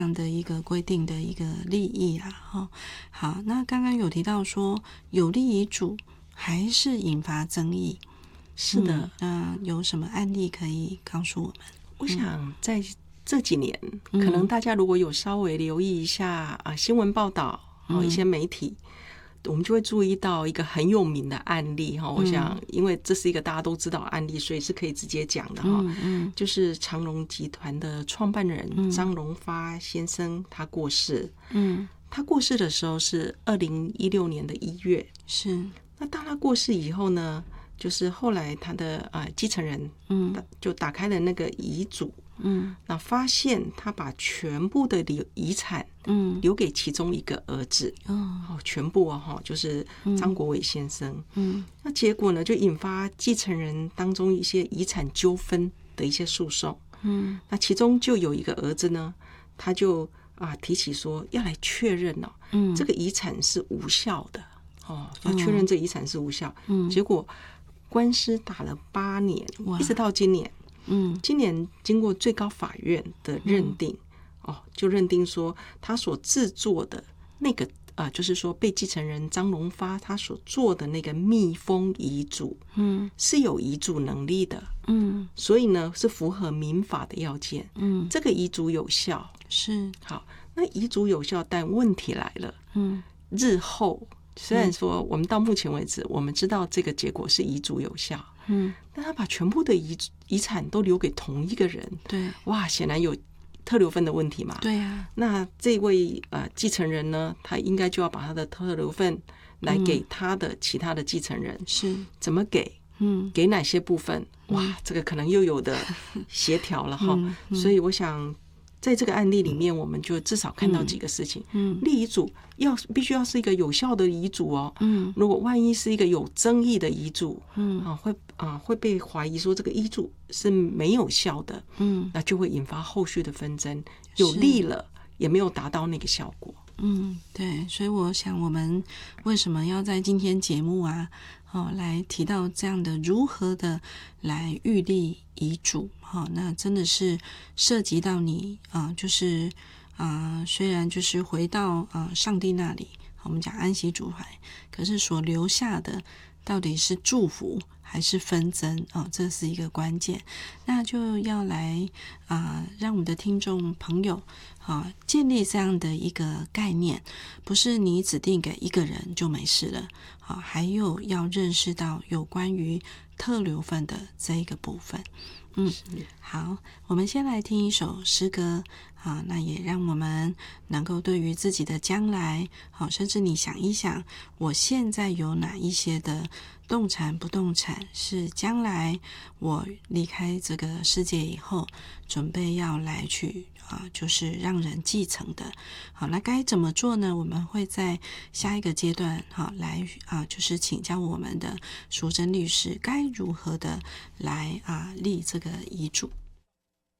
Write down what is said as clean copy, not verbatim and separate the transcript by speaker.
Speaker 1: 这样的一个规定的一个利益啦。好，那刚刚有提到说有利遗嘱还是引发争议，
Speaker 2: 是的。
Speaker 1: 那有什么案例可以告诉我们？
Speaker 2: 我想在这几年，可能大家如果有稍微留意一下新闻报道一些媒体，我们就会注意到一个很有名的案例我想因为这是一个大家都知道的案例，所以是可以直接讲的就是长荣集团的创办人张荣发先生他过世。他过世的时候是2016年的1月。
Speaker 1: 是。
Speaker 2: 那当他过世以后呢，就是后来他的继承人就打开了那个遗嘱，那发现他把全部的遗产留给其中一个儿子，全部就是张国伟先生。那结果呢，就引发继承人当中一些遗产纠纷的一些诉讼。那其中就有一个儿子呢，他就提起说要来确认这个遗产是无效的要确认这遗产是无效。结果官司打了8年，一直到今年。今年经过最高法院的认定，就认定说他所制作的那个就是说被继承人张荣发他所做的那个密封遗嘱，是有遗嘱能力的。所以呢是符合民法的要件。这个遗嘱有效。是。好，那遗嘱有效，但问题来了。日后虽然说我们到目前为止我们知道这个结果是遗嘱有效，但他把全部的遗产都留给同一个人。对。哇，显然有特留份的问题嘛。对啊。那这位继承人呢，他应该就要把他的特留份来给他的其他的继承人。是。怎么给？给哪些部分？哇，这个可能又有的协调了所以我想在这个案例里面，我们就至少看到几个事情。立遗嘱必须要是一个有效的遗嘱如果万一是一个有争议的遗嘱，会被怀疑说这个遗嘱是没有效的，那就会引发后续的纷争，有利了也没有达到那个效果。
Speaker 1: 对，所以我想我们为什么要在今天节目来提到这样的如何的来预立遗嘱那真的是涉及到你就是虽然就是回到上帝那里，我们讲安息主怀，可是所留下的到底是祝福还是纷争这是一个关键。那就要来让我们的听众朋友建立这样的一个概念，不是你指定给一个人就没事了还有要认识到有关于特留份的这一个部分。好，我们先来听一首诗歌那也让我们能够对于自己的将来甚至你想一想，我现在有哪一些的动产不动产是将来我离开这个世界以后准备要来去就是让人继承的。好，那该怎么做呢？我们会在下一个阶段来就是请教我们的淑珍律师该如何的来立这个遗嘱。